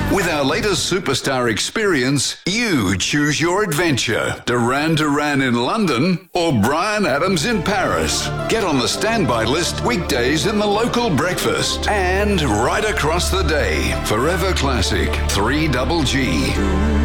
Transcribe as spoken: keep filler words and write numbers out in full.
With our latest superstar experience, you choose your adventure. Duran Duran in London or Bryan Adams in Paris. Get on the standby list weekdays in the local breakfast and right across the day. Forever Classic three G G.